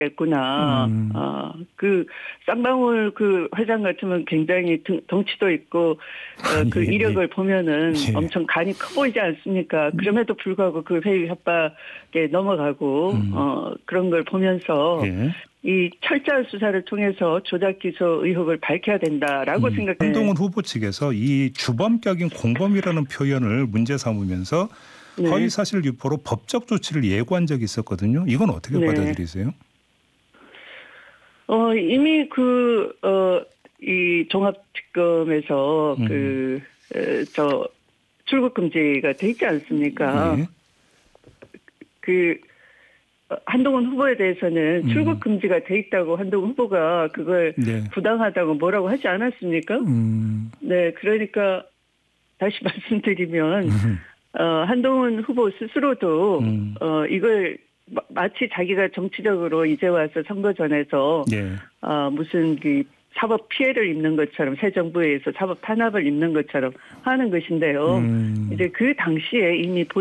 했구나. 그 쌍방울 그 회장 같으면 굉장히 덩치도 있고 그 이력을 보면은 엄청 간이 커 보이지 않습니까? 그럼에도 불구하고 그 회의 협박에 넘어가고 그런 걸 보면서 이 철저한 수사를 통해서 조작 기소 의혹을 밝혀야 된다라고 생각해요. 한동훈 후보 측에서 이 주범격인 공범이라는 표현을 문제 삼으면서 허위사실 유포로 법적 조치를 예고한 적이 있었거든요. 이건 어떻게 받아들이세요? 이미 이 종합특검에서 출국 금지가 돼 있지 않습니까? 한동훈 후보에 대해서는 출국 금지가 돼 있다고 한동훈 후보가 그걸 부당하다고 뭐라고 하지 않았습니까? 네, 그러니까 다시 말씀드리면 한동훈 후보 스스로도 이걸 마치 자기가 정치적으로 이제 와서 선거전에서 무슨 그 사법 피해를 입는 것처럼 새 정부에 의해서 사법 탄압을 입는 것처럼 하는 것인데요. 이제 그 당시에 이미